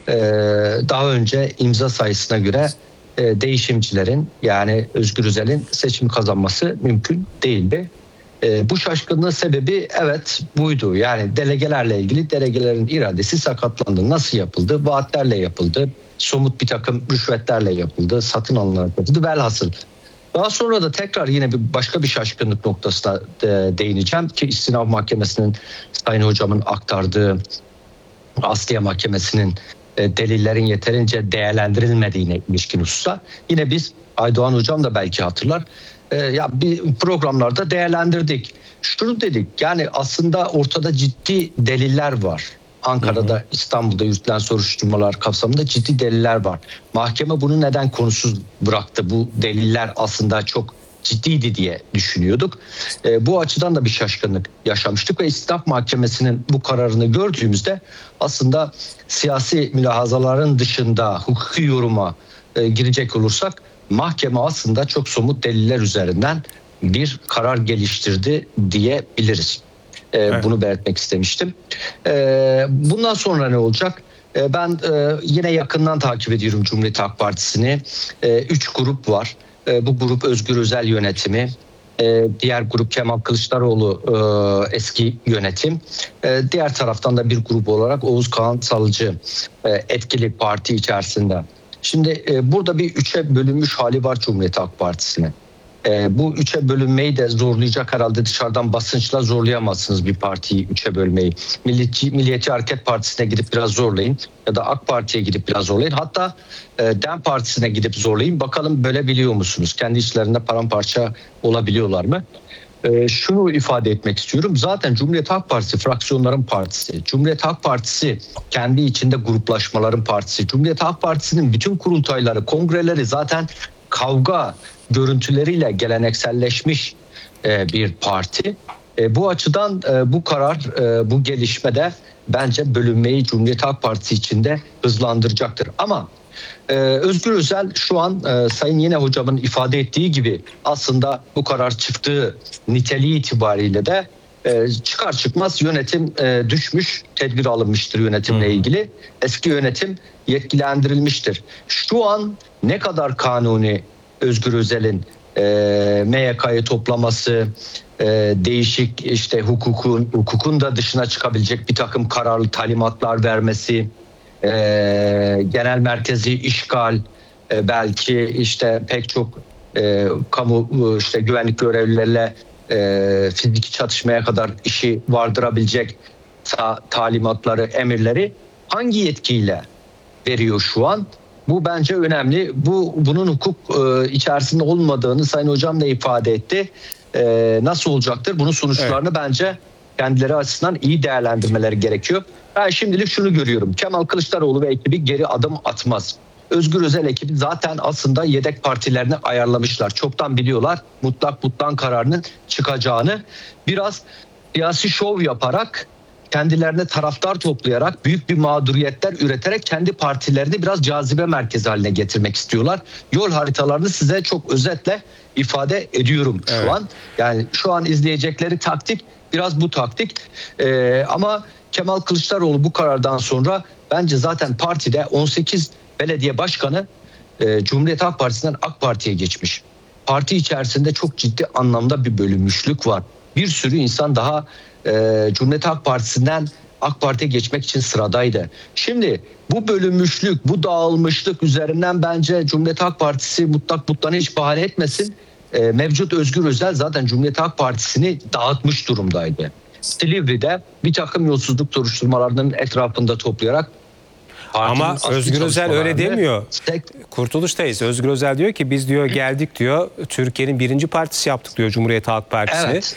daha önce imza sayısına göre değişimcilerin, yani Özgür Özel'in seçimi kazanması mümkün değildi. Bu şaşkınlığın sebebi evet buydu. Yani delegelerle ilgili, delegelerin iradesi sakatlandı. Nasıl yapıldı? Vaatlerle yapıldı. Somut bir takım rüşvetlerle yapıldı. Satın alınarak yapıldı. Velhasıl. Daha sonra da tekrar yine başka bir şaşkınlık noktasına değineceğim ki İstinaf Mahkemesi'nin Sayın Hocam'ın aktardığı Asliye Mahkemesi'nin delillerin yeterince değerlendirilmediğine ilişkin hususa yine biz, Aydoğan Hocam da belki hatırlar, ya bir programlarda değerlendirdik. Şunu dedik, yani aslında ortada ciddi deliller var. Ankara'da, İstanbul'da yürütülen soruşturmalar kapsamında ciddi deliller var. Mahkeme bunu neden konusuz bıraktı? Bu deliller aslında çok ciddiydi diye düşünüyorduk. Bu açıdan da bir şaşkınlık yaşamıştık ve İstinaf Mahkemesi'nin bu kararını gördüğümüzde aslında siyasi mülahazaların dışında hukuki yoruma girecek olursak mahkeme aslında çok somut deliller üzerinden bir karar geliştirdi diyebiliriz. Evet. Bunu belirtmek istemiştim. Bundan sonra ne olacak? Ben yine yakından takip ediyorum Cumhuriyet Halk Partisi'ni. 3 grup var. Bu grup Özgür Özel yönetimi, diğer grup Kemal Kılıçdaroğlu eski yönetim, diğer taraftan da bir grup olarak Oğuz Kağan Salıcı etkili parti içerisinde. Şimdi burada bir üçe bölünmüş hali var Cumhuriyet Halk Partisi'ne. Bu üçe bölünmeyi de zorlayacak herhalde, dışarıdan basınçla zorlayamazsınız bir partiyi üçe bölmeyi. Milliyetçi Hareket Partisi'ne gidip biraz zorlayın ya da AK Parti'ye gidip biraz zorlayın. Hatta DEM Partisi'ne gidip zorlayın. Bakalım bölebiliyor musunuz? Kendi içlerinde paramparça olabiliyorlar mı? Şunu ifade etmek istiyorum. Zaten Cumhuriyet Halk Partisi fraksiyonların partisi. Cumhuriyet Halk Partisi kendi içinde gruplaşmaların partisi. Cumhuriyet Halk Partisi'nin bütün kurultayları, kongreleri zaten kavga görüntüleriyle gelenekselleşmiş bir parti. Bu açıdan bu karar, bu gelişme de bence bölünmeyi Cumhuriyet Halk Partisi içinde hızlandıracaktır. Ama Özgür Özel şu an Sayın Yine Hocam'ın ifade ettiği gibi aslında bu karar çıktığı niteliği itibariyle de çıkar çıkmaz yönetim düşmüş, tedbir alınmıştır yönetimle ilgili. Eski yönetim yetkilendirilmiştir. Şu an ne kadar kanuni Özgür Özel'in MYK'yı toplaması, değişik işte hukukun da dışına çıkabilecek bir takım kararlı talimatlar vermesi, genel merkezi işgal, belki işte pek çok kamu işte güvenlik görevlileriyle fiziki çatışmaya kadar işi vardırabilecek talimatları, emirleri hangi yetkiyle veriyor şu an? Bu bence önemli. Bunun hukuk içerisinde olmadığını Sayın Hocam da ifade etti. Nasıl olacaktır? Bunun sonuçlarını bence kendileri açısından iyi değerlendirmeleri gerekiyor. Ben şimdilik şunu görüyorum. Kemal Kılıçdaroğlu ve ekibi geri adım atmaz. Özgür Özel ekibi zaten aslında yedek partilerini ayarlamışlar. Çoktan biliyorlar mutlak kararının çıkacağını. Biraz siyasi şov yaparak, kendilerine taraftar toplayarak, büyük bir mağduriyetler üreterek kendi partilerini biraz cazibe merkezi haline getirmek istiyorlar. Yol haritalarını size çok özetle ifade ediyorum şu an. Yani şu an izleyecekleri taktik biraz bu taktik. Ama Kemal Kılıçdaroğlu bu karardan sonra bence zaten partide 18 belediye başkanı Cumhuriyet Halk Partisi'nden AK Parti'ye geçmiş. Parti içerisinde çok ciddi anlamda bir bölünmüşlük var. Bir sürü insan daha Cumhuriyet Halk Partisi'nden AK Parti'ye geçmek için sıradaydı. Şimdi bu bölünmüşlük, bu dağılmışlık üzerinden bence Cumhuriyet Halk Partisi mutlak hiç bahane etmesin. Mevcut Özgür Özel zaten Cumhuriyet Halk Partisi'ni dağıtmış durumdaydı. Silivri'de bir takım yolsuzluk soruşturmalarının etrafında toplayarak. Ama Özgür Özel öyle demiyor. Kurtuluş'tayız. Özgür Özel diyor ki biz diyor geldik diyor Türkiye'nin birinci partisi yaptık diyor Cumhuriyet Halk Partisi.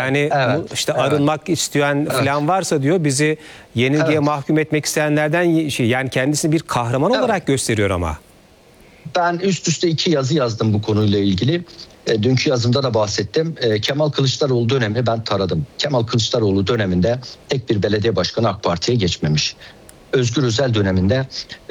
İşte arınmak isteyen falan varsa diyor bizi yenilgiye mahkum etmek isteyenlerden yani kendisini bir kahraman olarak gösteriyor ama. Ben üst üste 2 yazı yazdım bu konuyla ilgili. Dünkü yazımda da bahsettim. Kemal Kılıçdaroğlu dönemini ben taradım. Kemal Kılıçdaroğlu döneminde tek bir belediye başkanı AK Parti'ye geçmemiş. Özgür Özel döneminde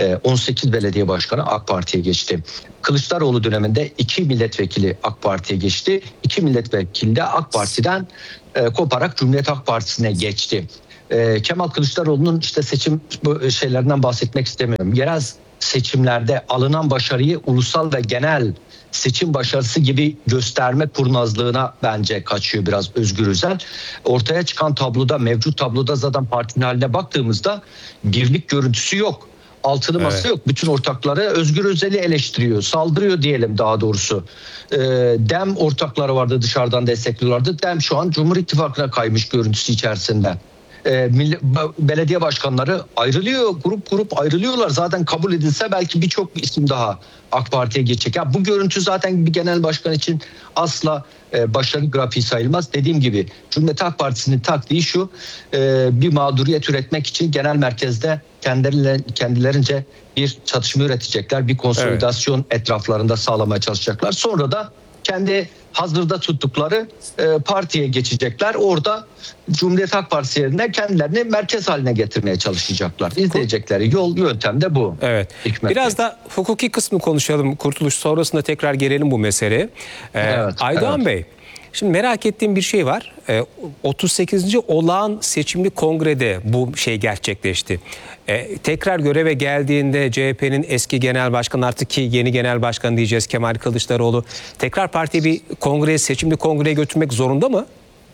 18 belediye başkanı AK Parti'ye geçti. Kılıçdaroğlu döneminde 2 milletvekili AK Parti'ye geçti. 2 milletvekili de AK Parti'den koparak Cumhuriyet Halk Partisi'ne geçti. Kemal Kılıçdaroğlu'nun işte seçim şeylerinden bahsetmek istemiyorum. Yerel seçimlerde alınan başarıyı ulusal ve genel seçim başarısı gibi gösterme kurnazlığına bence kaçıyor biraz Özgür Özel. Ortaya çıkan tabloda, mevcut tabloda zaten partinin haline baktığımızda birlik görüntüsü yok. Altılı masa yok. Bütün ortakları Özgür Özel'i eleştiriyor. Saldırıyor diyelim daha doğrusu. DEM ortakları vardı, dışarıdan destekliyorlardı. DEM şu an Cumhur İttifakı'na kaymış görüntüsü içerisinde. Belediye başkanları ayrılıyor, grup ayrılıyorlar. Zaten kabul edilse belki birçok isim daha AK Parti'ye geçecek. Ya bu görüntü zaten bir genel başkan için asla başarı grafiği sayılmaz. Dediğim gibi Cumhuriyet Halk Partisi'nin taktiği şu: bir mağduriyet üretmek için genel merkezde kendilerince bir çatışma üretecekler. Bir konsolidasyon etraflarında sağlamaya çalışacaklar. Sonra da kendi hazırda tuttukları partiye geçecekler. Orada Cumhuriyet Halk Partisi yerine kendilerini merkez haline getirmeye çalışacaklar. İzleyecekleri yöntem de bu. Evet. Biraz da hukuki kısmı konuşalım. Kurtuluş sonrasında tekrar gelelim bu meseleye. Aydoğan Bey, şimdi merak ettiğim bir şey var. 38. olağan seçimli kongrede bu şey gerçekleşti. Tekrar göreve geldiğinde CHP'nin eski genel başkanı, artık ki yeni genel başkan diyeceğiz, Kemal Kılıçdaroğlu tekrar partiyi bir kongreye, seçimli kongreye götürmek zorunda mı?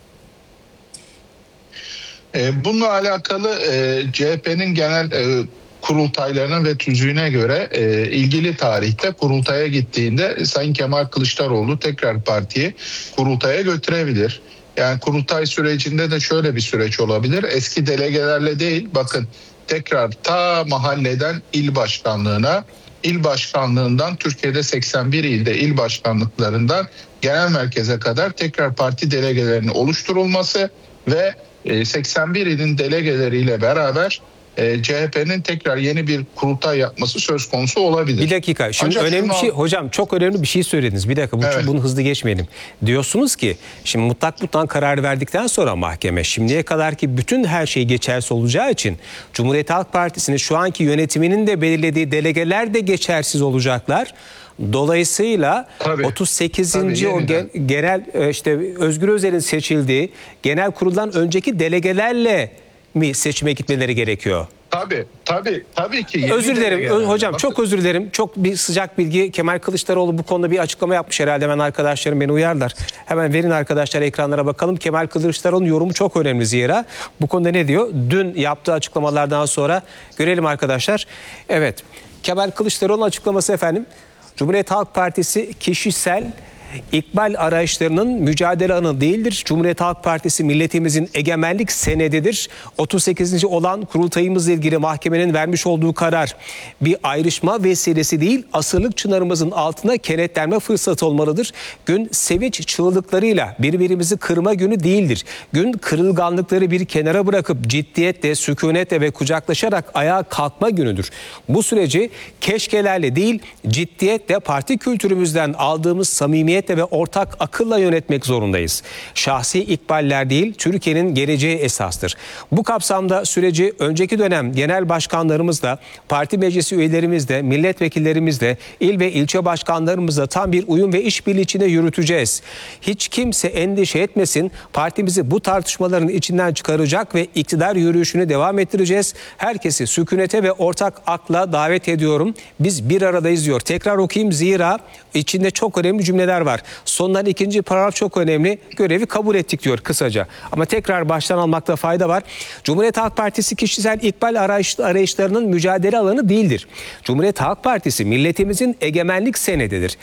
Bununla alakalı CHP'nin genel kurultaylarına ve tüzüğüne göre ilgili tarihte kurultaya gittiğinde Sayın Kemal Kılıçdaroğlu tekrar partiyi kurultaya götürebilir. Yani kurultay sürecinde de şöyle bir süreç olabilir. Eski delegelerle değil, bakın, tekrar ta mahalleden il başkanlığına, il başkanlığından Türkiye'de 81 ilde il başkanlıklarından genel merkeze kadar tekrar parti delegelerinin oluşturulması ve 81 ilin delegeleriyle beraber CHP'nin tekrar yeni bir kurultay yapması söz konusu olabilir. Bir dakika. Şimdi ancak önemli bir şey hocam, çok önemli bir şey söylediniz. Bir dakika, bunu hızlı geçmeyelim. Diyorsunuz ki şimdi mutlak karar verdikten sonra mahkeme şimdiye kadar ki bütün her şey geçersiz olacağı için Cumhuriyet Halk Partisi'nin şu anki yönetiminin de belirlediği delegeler de geçersiz olacaklar. Dolayısıyla 38. o genel işte Özgür Özel'in seçildiği genel kuruldan önceki delegelerle mi seçime gitmeleri gerekiyor? Tabii ki. Özür dilerim hocam, çok özür dilerim. Çok bir sıcak bilgi. Kemal Kılıçdaroğlu bu konuda bir açıklama yapmış herhalde. Hemen arkadaşlarım beni uyarlar. Hemen verin arkadaşlar, ekranlara bakalım. Kemal Kılıçdaroğlu'nun yorumu çok önemli zira. Bu konuda ne diyor? Dün yaptığı açıklamalardan sonra görelim arkadaşlar. Evet, Kemal Kılıçdaroğlu'nun açıklaması efendim. Cumhuriyet Halk Partisi kişisel İkbal arayışlarının mücadele alanı değildir. Cumhuriyet Halk Partisi milletimizin egemenlik senedidir. 38. olan kurultayımızla ilgili mahkemenin vermiş olduğu karar bir ayrışma vesilesi değil, asırlık çınarımızın altına kenetlenme fırsatı olmalıdır. Gün sevinç çığlıklarıyla birbirimizi kırma günü değildir. Gün kırılganlıkları bir kenara bırakıp ciddiyetle, sükunetle ve kucaklaşarak ayağa kalkma günüdür. Bu süreci keşkelerle değil, ciddiyetle, parti kültürümüzden aldığımız samimiyet ve ortak akılla yönetmek zorundayız. Şahsi ikballer değil, Türkiye'nin geleceği esastır. Bu kapsamda süreci önceki dönem genel başkanlarımızla, parti meclisi üyelerimizle, milletvekillerimizle, il ve ilçe başkanlarımızla tam bir uyum ve işbirliği içinde yürüteceğiz. Hiç kimse endişe etmesin. Partimizi bu tartışmaların içinden çıkaracak ve iktidar yürüyüşünü devam ettireceğiz. Herkesi sükunete ve ortak akla davet ediyorum. Biz bir aradayız diyor. Tekrar okuyayım zira içinde çok önemli cümleler var. Sondan ikinci paragraf çok önemli. Görevi kabul ettik diyor kısaca. Ama tekrar baştan almakta fayda var. Cumhuriyet Halk Partisi kişisel ikbal arayışlarının mücadele alanı değildir. Cumhuriyet Halk Partisi milletimizin egemenlik senedidir.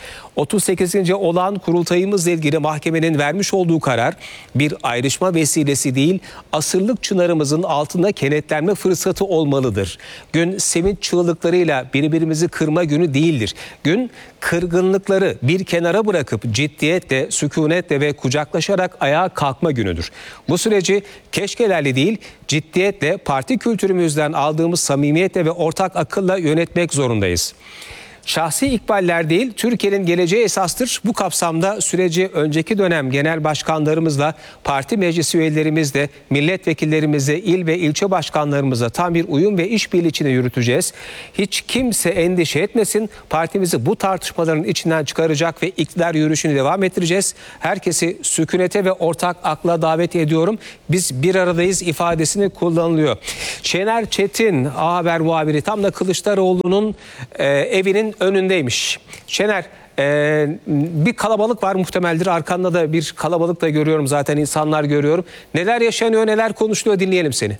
38. olağan kurultayımızla ilgili mahkemenin vermiş olduğu karar bir ayrışma vesilesi değil, asırlık çınarımızın altında kenetlenme fırsatı olmalıdır. Gün sevinç çığlıklarıyla birbirimizi kırma günü değildir. Gün kırgınlıkları bir kenara bırakıp ciddiyetle, sükunetle ve kucaklaşarak ayağa kalkma günüdür. Bu süreci keşkelerle değil, ciddiyetle, parti kültürümüzden aldığımız samimiyetle ve ortak akılla yönetmek zorundayız. Şahsi ikballer değil, Türkiye'nin geleceği esastır. Bu kapsamda süreci önceki dönem genel başkanlarımızla, parti meclis üyelerimizle, milletvekillerimizle, il ve ilçe başkanlarımızla tam bir uyum ve işbirliği içinde yürüteceğiz. Hiç kimse endişe etmesin. Partimizi bu tartışmaların içinden çıkaracak ve iktidar yürüyüşünü devam ettireceğiz. Herkesi sükunete ve ortak akla davet ediyorum. Biz bir aradayız ifadesini kullanılıyor. Şener Çetin, A Haber muhabiri, tam da Kılıçdaroğlu'nun evinin önündeymiş. Şener, bir kalabalık var muhtemeldir. Arkanda da bir kalabalık da görüyorum, zaten insanlar görüyorum. Neler yaşanıyor, neler konuşuluyor, dinleyelim seni.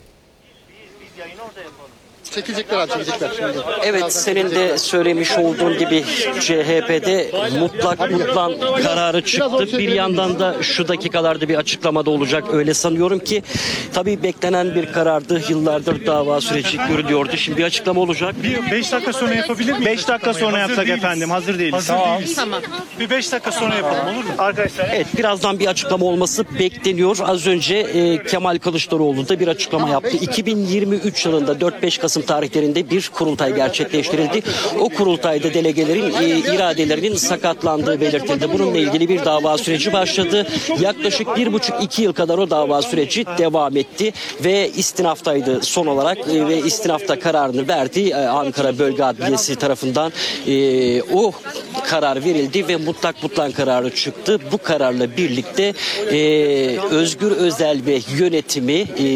Çekecekler. Evet, senin de söylemiş olduğun gibi CHP'de mutlak kararı çıktı. Bir yandan da şu dakikalarda bir açıklamada olacak öyle sanıyorum ki. Tabii beklenen bir karardı. Yıllardır dava süreci görülüyordu. Şimdi bir açıklama olacak. 5 dakika sonra yapabilir miyiz? 5 dakika sonra yapsak efendim. Hazır değiliz. Tamam. Bir 5 dakika sonra yapalım, olur mu? Arkadaşlar. Evet, birazdan bir açıklama olması bekleniyor. Az önce Kemal Kılıçdaroğlu da bir açıklama yaptı. 2023 yılında 4-5 Kasım tarihlerinde bir kurultay gerçekleştirildi. O kurultayda delegelerin iradelerinin sakatlandığı belirtildi. Bununla ilgili bir dava süreci başladı. Yaklaşık 1,5-2 yıl kadar o dava süreci devam etti ve istinaftaydı son olarak ve istinafta kararını verdi. Ankara Bölge Adliyesi tarafından o karar verildi ve mutlak kararı çıktı. Bu kararla birlikte Özgür Özel ve yönetimi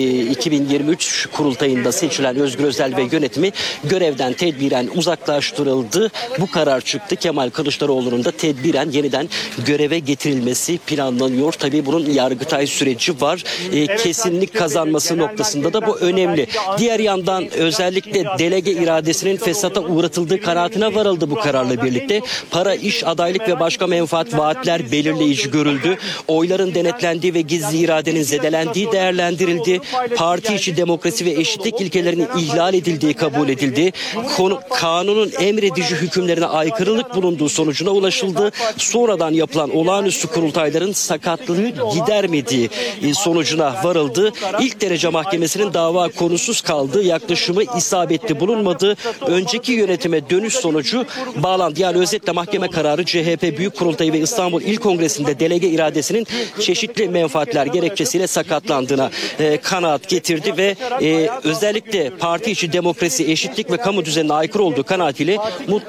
2023 kurultayında seçilen Özgür Özel ve yönetimi görevden tedbiren uzaklaştırıldı. Bu karar çıktı. Kemal Kılıçdaroğlu'nun da tedbiren yeniden göreve getirilmesi planlanıyor. Tabii bunun Yargıtay süreci var. Kesinlik kazanması noktasında da bu önemli. Diğer yandan özellikle delege iradesinin fesata uğratıldığı kanaatine varıldı bu kararla birlikte. Para, iş, adaylık ve başka menfaat vaatler belirleyici görüldü. Oyların denetlendiği ve gizli iradenin zedelendiği değerlendirildi. Parti içi demokrasi ve eşitlik ilkelerinin ihlal edildiği kabul edildi. Kanunun emredici hükümlerine aykırılık bulunduğu sonucuna ulaşıldı. Sonradan yapılan olağanüstü kurultayların sakatlığı gidermediği sonucuna varıldı. İlk derece mahkemesinin dava konusuz kaldığı yaklaşımı isabetli bulunmadı. Önceki yönetime dönüş sonucu bağlandı. Yani özetle mahkeme kararı CHP Büyük Kurultayı ve İstanbul İl Kongresi'nde delege iradesinin çeşitli menfaatler gerekçesiyle sakatlandığına kanaat getirdi ve özellikle parti içi demokrasi, eşitlik ve kamu düzenine aykırı olduğu kanaatiyle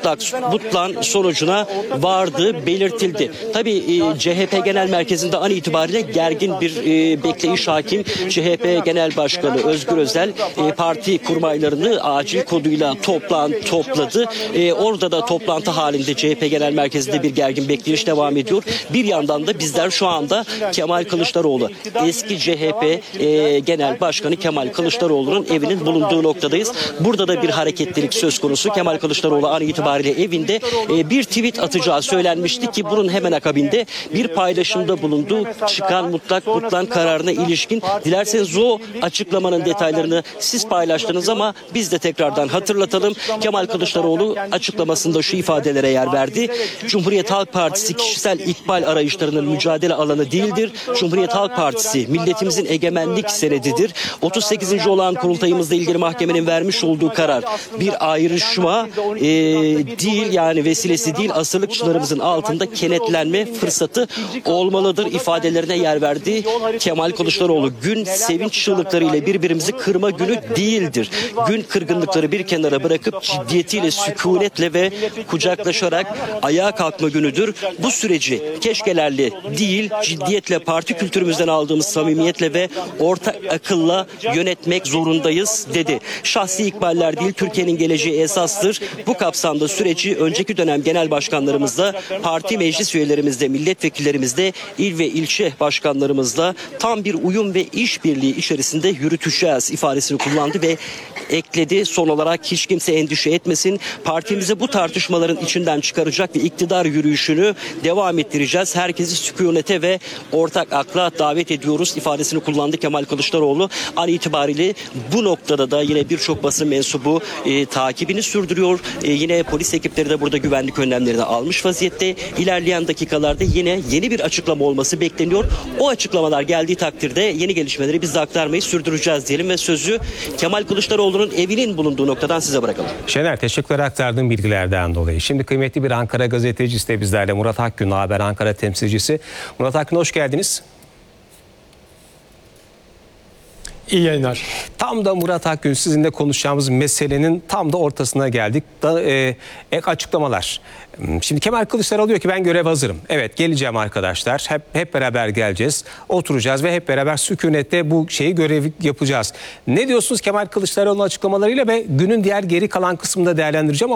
mutlak sonucuna vardığı belirtildi. Tabii CHP Genel Merkezi'nde an itibariyle gergin bir bekleyiş hakim. CHP Genel Başkanı Özgür Özel parti kurmaylarını acil koduyla topladı. Orada da toplantı halinde CHP Genel Merkezi'nde bir gergin bekleyiş devam ediyor. Bir yandan da bizler şu anda Kemal Kılıçdaroğlu, eski CHP Genel Başkanı Kemal Kılıçdaroğlu'nun evinin bulunduğu noktadayız. Burada da bir hareketlilik söz konusu. Kemal Kılıçdaroğlu an itibariyle evinde bir tweet atacağı söylenmişti ki bunun hemen akabinde bir paylaşımda bulundu. Çıkan mutlak kararına ilişkin. Dilerseniz o açıklamanın detaylarını siz paylaştınız ama biz de tekrardan hatırlatalım. Kemal Kılıçdaroğlu açıklamasında şu ifadelere yer verdi. Cumhuriyet Halk Partisi kişisel ikbal arayışlarının mücadele alanı değildir. Cumhuriyet Halk Partisi milletimizin egemenlik senedidir. 38. olağan kurultayımızla ilgili mahkemenin vermiş olduğu karar bir ayrışma değil, yani vesilesi değil, asırlıkçılarımızın altında kenetlenme fırsatı olmalıdır ifadelerine yer verdi Kemal Kılıçdaroğlu. Gün sevinç çığlıklarıyla birbirimizi kırma günü değildir. Gün kırgınlıkları bir kenara bırakıp ciddiyetiyle, sükunetle ve kucaklaşarak ayağa kalkma günüdür. Bu süreci keşkelerle değil, ciddiyetle, parti kültürümüzden aldığımız samimiyetle ve ortak akılla yönetmek zorundayız dedi. Şahsi ikballer değil, Türkiye'nin geleceği esastır. Bu kapsamda süreci önceki dönem genel başkanlarımızla, parti meclis üyelerimizle, milletvekillerimizle, il ve ilçe başkanlarımızla tam bir uyum ve işbirliği içerisinde yürüteceğiz ifadesini kullandı ve ekledi. Son olarak hiç kimse endişe etmesin. Partimizi bu tartışmaların içinden çıkaracak ve iktidar yürüyüşünü devam ettireceğiz. Herkesi sükunete ve ortak akla davet ediyoruz ifadesini kullandı Kemal Kılıçdaroğlu. An itibariyle bu noktada da yine birçok birçok basın mensubu takibini sürdürüyor. Yine polis ekipleri de burada güvenlik önlemlerini almış vaziyette. İlerleyen dakikalarda yine yeni bir açıklama olması bekleniyor. O açıklamalar geldiği takdirde yeni gelişmeleri biz de aktarmayı sürdüreceğiz diyelim ve sözü Kemal Kılıçdaroğlu'nun evinin bulunduğu noktadan size bırakalım. Şener, teşekkürler aktardığın bilgilerden dolayı. Şimdi kıymetli bir Ankara gazetecisi de bizlerle, Murat Akgün, Haber Ankara temsilcisi. Murat Akgün, hoş geldiniz. İyi yayınlar. Tam da Murat Akgün, sizinle konuşacağımız meselenin tam da ortasına geldik. Ek açıklamalar. Şimdi Kemal Kılıçdaroğlu diyor ki ben görev hazırım. Evet, geleceğim arkadaşlar. Hep beraber geleceğiz. Oturacağız ve hep beraber sükunette bu görevi yapacağız. Ne diyorsunuz Kemal Kılıçdaroğlu'nun açıklamalarıyla ve günün diğer geri kalan kısmında değerlendireceğim.